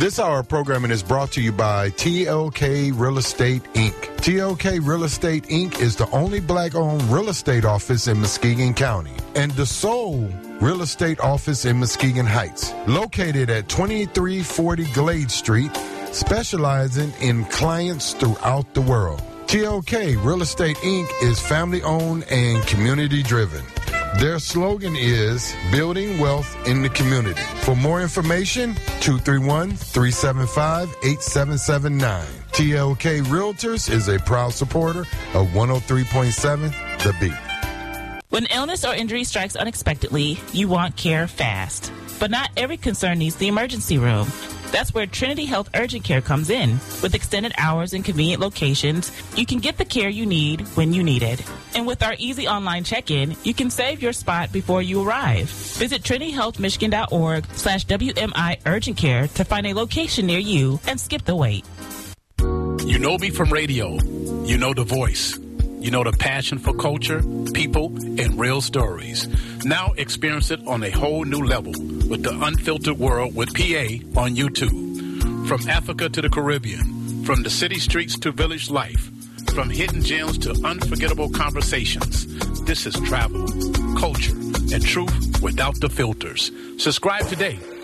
This hour of programming is brought to you by TLK Real Estate, Inc. TLK Real Estate, Inc. is the only black-owned real estate office in Muskegon County and the sole real estate office in Muskegon Heights, located at 2340 Glade Street, specializing in clients throughout the world. TLK Real Estate, Inc. is family-owned and community-driven. Their slogan is Building Wealth in the Community. For more information, 231-375-8779. TLK Realtors is a proud supporter of 103.7 The Beat. When illness or injury strikes unexpectedly, you want care fast. But not every concern needs the emergency room. That's where Trinity Health Urgent Care comes in. With extended hours and convenient locations, you can get the care you need when you need it. And with our easy online check-in, you can save your spot before you arrive. Visit trinityhealthmichigan.org/WMI Urgent Care to find a location near you and skip the wait. You know me from radio. You know the voice. You know the passion for culture, people, and real stories. Now experience it on a whole new level with the Unfiltered World with PA on YouTube. From Africa to the Caribbean, from the city streets to village life, from hidden gems to unforgettable conversations. This is travel, culture, and truth without the filters. Subscribe today